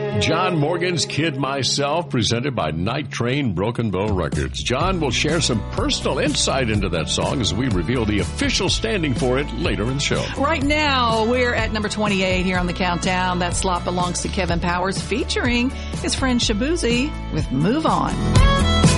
John Morgan's Kid Myself, presented by Night Train Broken Bow Records. John will share some personal insight into that song as we reveal the official standing for it later in the show. Right now, we're at number 28 here on the countdown. That slot belongs to Kevin Powers, featuring his friend Shabuzi with Move On.